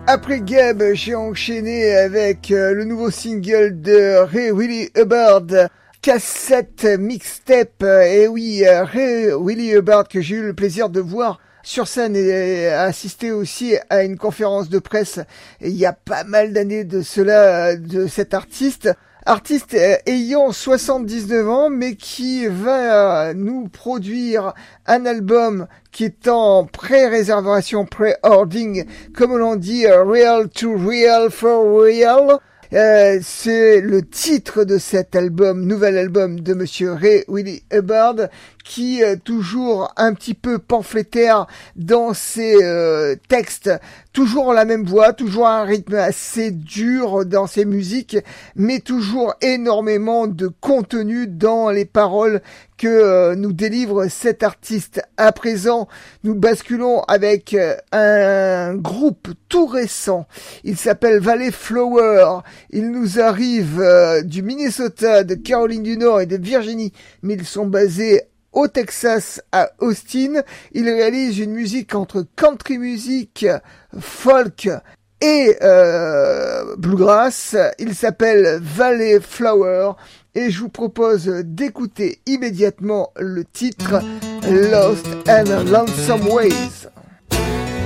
Après Gab, j'ai enchaîné avec le nouveau single de Ray Willie Hubbard, cassette mixtape. Et oui, Ray Willie Hubbard que j'ai eu le plaisir de voir sur scène et assister aussi à une conférence de presse il y a pas mal d'années de cela, de cet artiste ayant 79 ans, mais qui va nous produire un album qui est en pré-réservation, pré-ordering, comme l'on dit, Real to Real for Real. C'est le titre de cet album, nouvel album de Monsieur Ray Willie Hubbard, qui est toujours un petit peu pamphlétaire dans ses textes, toujours la même voix, toujours un rythme assez dur dans ses musiques, mais toujours énormément de contenu dans les paroles que nous délivre cet artiste. À présent, nous basculons avec un groupe tout récent. Il s'appelle Valley Flower. Il nous arrive du Minnesota, de Caroline du Nord et de Virginie, mais ils sont basés au Texas, à Austin. Ils réalisent une musique entre country music, folk et bluegrass. Il s'appelle Valley Flower. Et je vous propose d'écouter immédiatement le titre Lost and Lonesome Ways.